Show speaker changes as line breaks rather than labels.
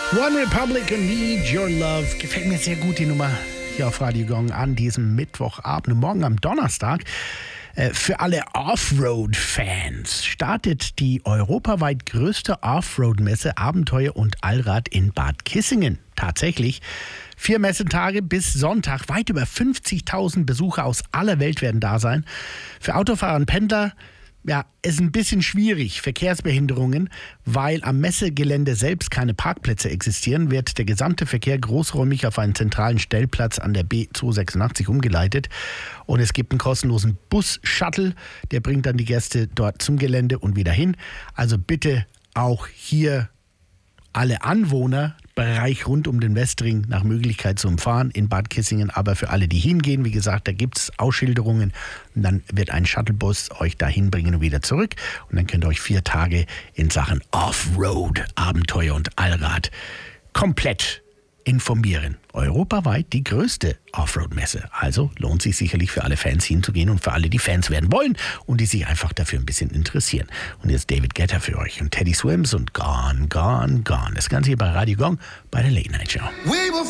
One Republic and Need Your Love. Gefällt mir sehr gut, die Nummer hier auf Radio Gong an diesem Mittwochabend und morgen am Donnerstag. Für alle Offroad-Fans startet die europaweit größte Offroad-Messe Abenteuer und Allrad in Bad Kissingen. Tatsächlich 4 Messetage bis Sonntag. Weit über 50.000 Besucher aus aller Welt werden da sein. Für Autofahrer und Pendler ist ein bisschen schwierig, Verkehrsbehinderungen, weil am Messegelände selbst keine Parkplätze existieren, wird der gesamte Verkehr großräumig auf einen zentralen Stellplatz an der B286 umgeleitet. Und es gibt einen kostenlosen Bus-Shuttle, der bringt dann die Gäste dort zum Gelände und wieder hin. Also bitte auch hier alle Anwohner, Bereich rund um den Westring nach Möglichkeit zu umfahren in Bad Kissingen. Aber für alle, die hingehen, wie gesagt, da gibt es Ausschilderungen. Und dann wird ein Shuttlebus euch dahin bringen und wieder zurück. Und dann könnt ihr euch 4 Tage in Sachen Offroad, Abenteuer und Allrad komplett informieren. Europaweit die größte Offroad-Messe. Also lohnt sich sicherlich für alle Fans hinzugehen und für alle, die Fans werden wollen und die sich einfach dafür ein bisschen interessieren. Und jetzt David Guetta für euch und Teddy Swims und Gone, Gone, Gone. Das Ganze hier bei Radio Gong bei der Late Night Show.